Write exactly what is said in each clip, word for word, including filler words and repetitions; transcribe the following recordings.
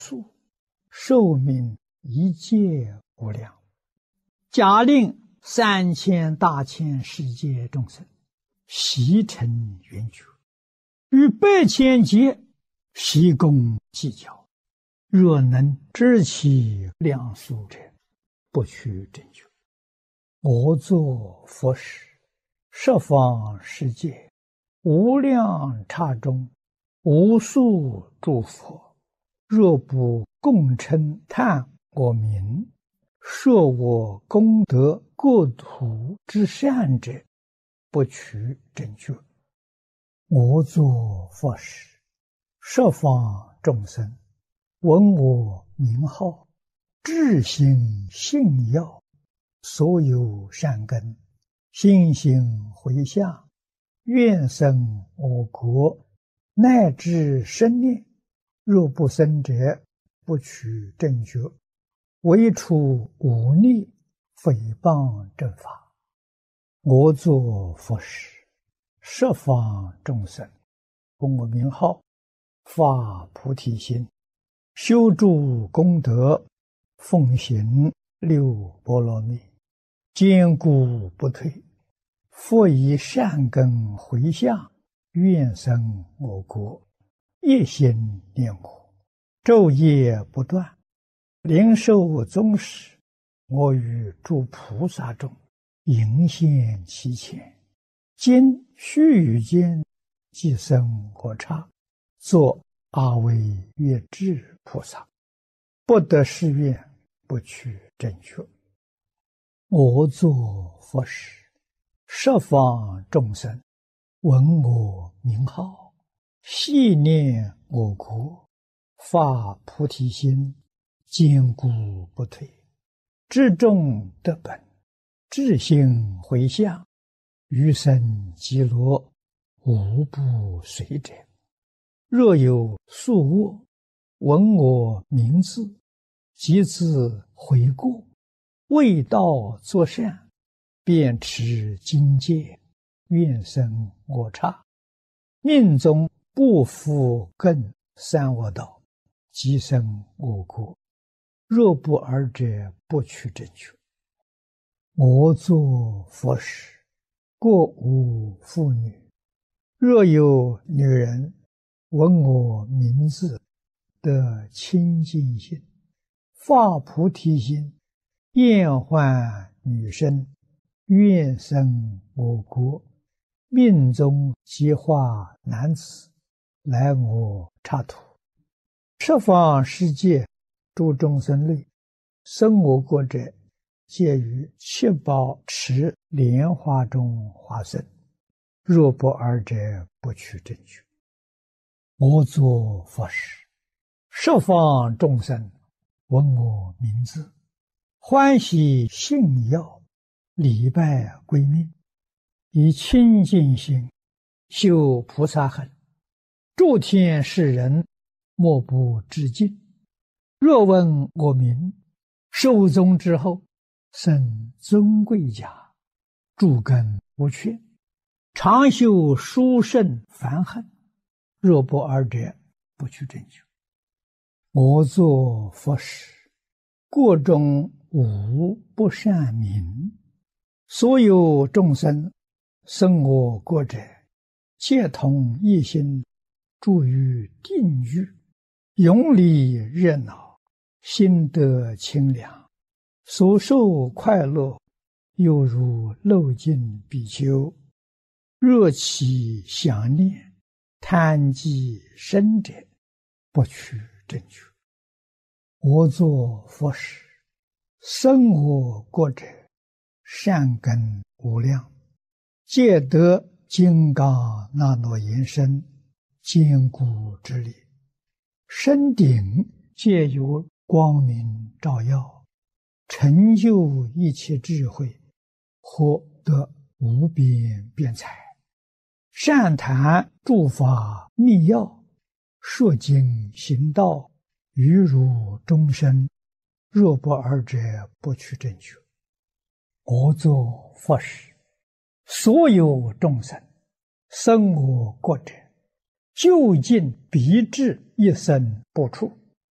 数，寿命一界无量。假令三千大千世界众生悉成圆觉，与百千劫悉共计较，若能知其量数者，不取正觉。我作佛时，十方世界无量刹中，无数诸佛，若不共称叹我名，说我功德国土之善者，不取正觉。我作佛时，十方众生闻我名号，至心信要，所有善根信心回向，愿生我国，乃至生念，若不生者，不取正觉。唯除忤逆诽谤正法。我作佛时，十方众生闻我名号，发菩提心，修诸功德，奉行六波罗蜜，坚固不退，复以善根回向，愿生我国，一心念我，昼夜不断，灵寿终时，我与诸菩萨中迎现其前，今须臾间即生我刹，作阿惟越致菩萨，不得誓愿，不取正觉。我作佛时，十方众生闻我名号，系念我国，发菩提心，坚固不退，至众得本，至心回向，余生极乐，无不随者。若有宿卧，闻我名字，即自悔过，为道作善，便持精戒，愿生我刹。命中不复更三恶道，即生我国。若不尔者，不取正觉。我作佛时，过无妇女，若有女人闻我名字，得清净心，发菩提心，厌患女身，愿生我国，命中即化男子，来我刹土。十方世界诸众生类，生我国者，皆于七宝池莲花中化身。若不尔者，不取正觉。我作佛时，十方众生闻我名字，欢喜信要，礼拜归命，以清净心修菩萨行，诸天世人莫不致敬。若闻我名，寿终之后，生尊贵家，诸根无缺，常修殊胜梵行。若不尔者，不取正觉。我作佛时，国中无不善民，所有众生生我国者，皆同一心，住于定狱，永离热闹，心得清凉，所受快乐，犹如漏尽比丘。若其想念，贪忌生者，不取正觉。我作佛时，生我国者，善根无量，皆得金刚那罗延伸，坚固之力，身顶皆有光明照耀，成就一切智慧，获得无边辩才，善谈诸法密要，说经行道，于如终身。若不尔者，不取正觉。我作佛时，所有众生生我国者，究竟必至一生不处。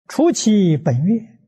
初期本愿，